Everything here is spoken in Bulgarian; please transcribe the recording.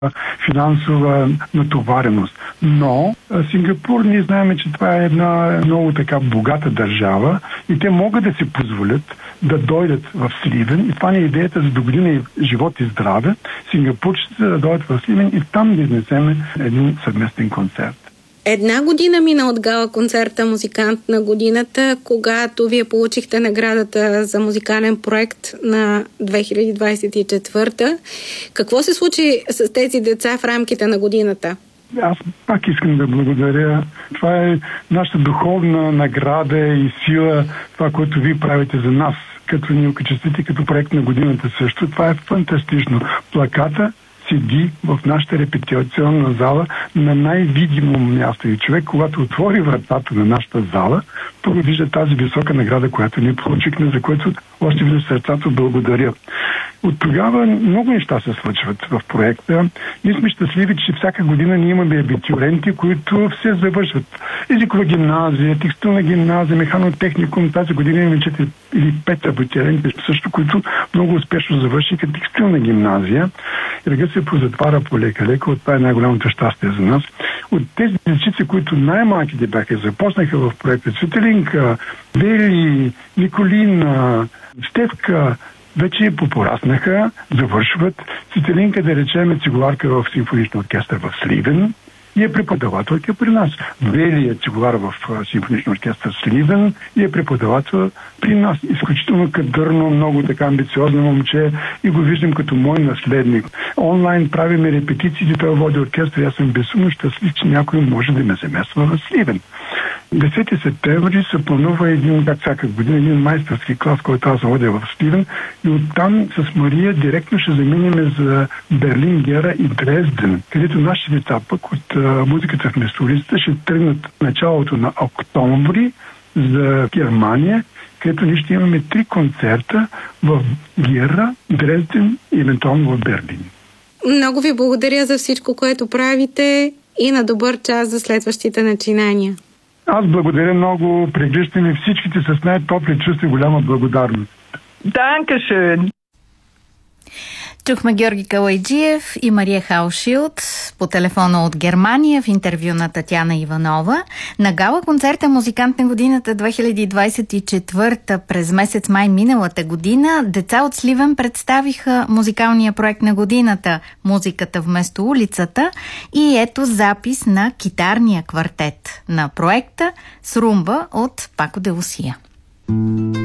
финансова натовареност. Но Сингапур, ние знаем, че това е една много така богата държава и те могат да си позволят да дойдат в Сливен. И това не е идеята за до година живот и здраве. Сингапурците да дойдат в Сливен и там да изнесем един съвместен концерт. Една година мина от гала концерта "Музикант на годината", когато вие получихте наградата за музикален проект на 2024. Какво се случи с тези деца в рамките на годината? Аз пак искам да благодаря. Това е нашата духовна награда и сила, това, което вие правите за нас, като ни окачествите като проект на годината също. Това е фантастично. Плаката седи в нашата репетиционна зала на най-видимо място. И човек, когато отвори вратата на нашата зала, първо вижда тази висока награда, която ние получихме, за което още веднъж сърцато благодаря. От тогава много неща се случват в проекта. Ние сме щастливи, че всяка година ние имаме абитуриенти, които все завършват. Езикова гимназия, текстилна гимназия, механотехникум. Тази година имаме 4 или 5 абитуриенти също, които много успешно завършиха текстилна гимназия. И ръга се позатваря полека-лека. Това е най-голямото щастие за нас. От тези дечица, които най-малките бяха, започнаха в проекта Цветелинка, Вели, Николина, Стевка, вече попораснаха, завършват. Цветелинка, да речем, е цигуларка в симфоничен оркестър в Сливен и е преподавателка при нас. Вели е цигулар в симфоничен оркестър в Сливен и е преподавател при нас. Изключително кадърно, много така амбициозно момче и го виждам като мой наследник. Онлайн правиме репетиции, той води оркестър и аз съм безумно щастлив, че някой може да ме замества в Сливен. 10 септември се планува един, как всяка година, един майсторски клас, който аз водя в Сливен, и оттам с Мария директно ще заминем за Берлин, Гера и Дрезден, където нашите деца пък от музиката в местолицата ще тръгнат началото на октомври за Германия, където ние ще имаме 3 концерта в Гера, Дрезден и евентуално в Берлин. Много ви благодаря за всичко, което правите и на добър час за следващите начинания. Аз благодаря много. Прегръщаме всичките с най-топли чувства и голяма благодарност. Dankeschön. Чухме Георги Калайджиев и Мария Хаушилд по телефона от Германия в интервю на Татяна Иванова. На гала концерта "Музикант на годината 2024" през месец май миналата година деца от Сливен представиха музикалния проект на годината "Музиката вместо улицата" и ето запис на китарния квартет на проекта с румба от Пако де Лусия.